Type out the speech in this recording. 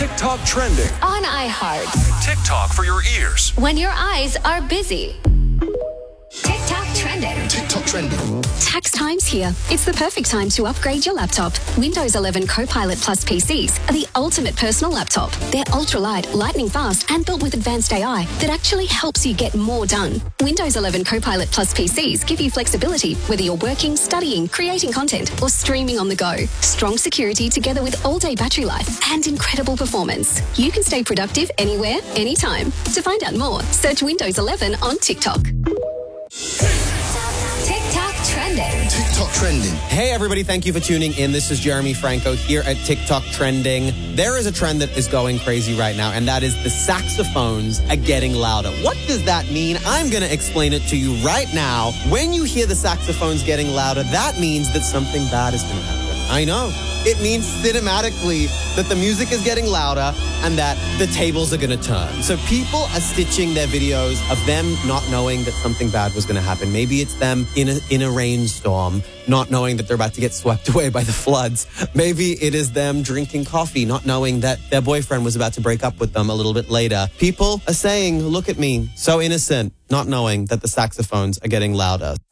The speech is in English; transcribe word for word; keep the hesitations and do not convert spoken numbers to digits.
TikTok trending. On iHeart. TikTok for your ears. When your eyes are busy. TikTok trending. TikTok trending. Tax time's here. It's the perfect time to upgrade your laptop. Windows eleven Copilot Plus P Cs are the ultimate personal laptop. They're ultra-light, lightning fast, and built with advanced A I that actually helps you get more done. Windows eleven Copilot Plus P Cs give you flexibility whether you're working, studying, creating content, or streaming on the go. Strong security together with all-day battery life and incredible performance. You can stay productive anywhere, anytime. To find out more, search Windows eleven on TikTok. TikTok trending. TikTok trending. Hey everybody, thank you for tuning in. This is Jeremy Franco here at TikTok Trending. There is a trend that is going crazy right now, and that is the saxophones are getting louder. What does that mean? I'm going to explain it to you right now. When you hear the saxophones getting louder, that means that something bad is going to happen. I know. It means cinematically that the music is getting louder and that the tables are going to turn. So people are stitching their videos of them not knowing that something bad was going to happen. Maybe it's them in a, in a rainstorm, not knowing that they're about to get swept away by the floods. Maybe it is them drinking coffee, not knowing that their boyfriend was about to break up with them a little bit later. People are saying, look at me, so innocent, not knowing that the saxophones are getting louder.